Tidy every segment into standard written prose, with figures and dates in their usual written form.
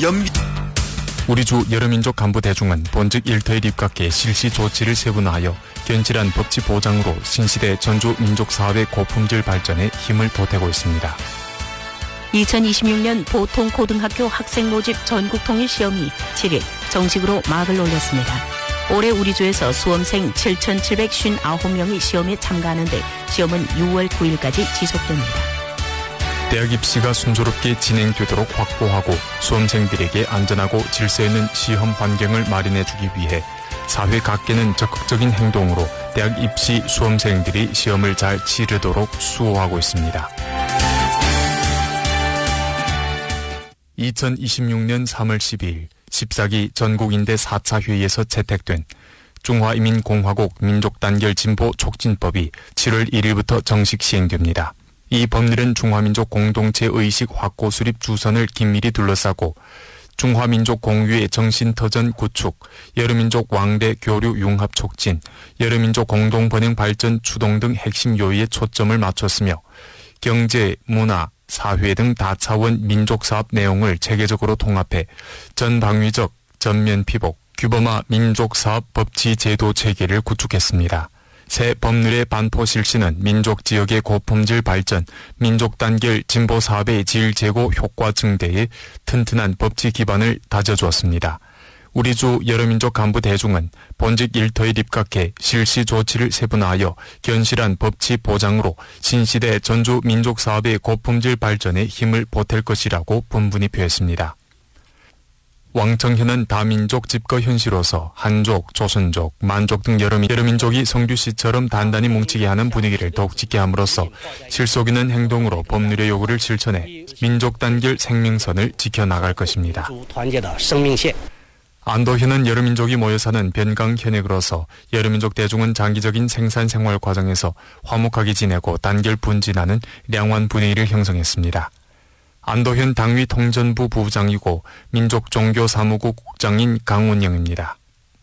우리주 여러민족 간부 대중은 본직 일터에 입각해 실시 조치를 세분화하여 견실한 법치 보장으로 신시대 전주 민족사업의 고품질 발전에 힘을 보태고 있습니다. 2026년 보통고등학교 학생 모집 전국통일 시험이 7일 정식으로 막을 올렸습니다. 올해 우리주에서 수험생 7,759명이 시험에 참가하는데 시험은 6월 9일까지 지속됩니다. 대학 입시가 순조롭게 진행되도록 확보하고 수험생들에게 안전하고 질서 있는 시험 환경을 마련해주기 위해 사회 각계는 적극적인 행동으로 대학 입시 수험생들이 시험을 잘 치르도록 수호하고 있습니다. 2026년 3월 12일 14기 전국인대 4차 회의에서 채택된 중화인민공화국 민족단결진보 촉진법이 7월 1일부터 정식 시행됩니다. 이 법률은 중화민족 공동체 의식 확고 수립 주선을 긴밀히 둘러싸고 중화민족 공유의 정신터전 구축, 여러민족 왕래 교류 융합 촉진, 여러민족 공동 번영 발전 추동 등 핵심 요의에 초점을 맞췄으며 경제, 문화, 사회 등 다차원 민족사업 내용을 체계적으로 통합해 전방위적, 전면 피복, 규범화 민족사업 법치 제도 체계를 구축했습니다. 새 법률의 반포 실시는 민족 지역의 고품질 발전, 민족 단결 진보 사업의 질 제고 효과 증대에 튼튼한 법치 기반을 다져주었습니다. 우리주 여러민족 간부 대중은 본직 일터에 입각해 실시 조치를 세분화하여 견실한 법치 보장으로 신시대 전주 민족 사업의 고품질 발전에 힘을 보탤 것이라고 분분히 표했습니다. 왕청현은 다민족 집거 현실로서 한족, 조선족, 만족 등 여러 민족이 성규씨처럼 단단히 뭉치게 하는 분위기를 더욱 짙게 함으로써 실속 있는 행동으로 법률의 요구를 실천해 민족 단결 생명선을 지켜나갈 것입니다. 안도현은 여러민족이 모여 사는 변강 현역으로서 여러민족 대중은 장기적인 생산 생활 과정에서 화목하게 지내고 단결 분진하는 량환 분위기를 형성했습니다. 안도현 당위 통전부 부부장이고 민족종교사무국 국장인 강운영입니다.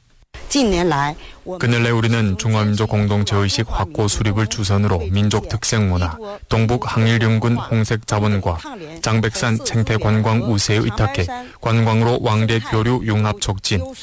그늘래 우리는 중화민족 공동체의식 확고 수립을 주선으로 민족 특색 문화, 동북 항일연군 홍색 자원과 장백산 생태 관광 우세에 의탁해 관광으로 왕래 교류 융합 촉진,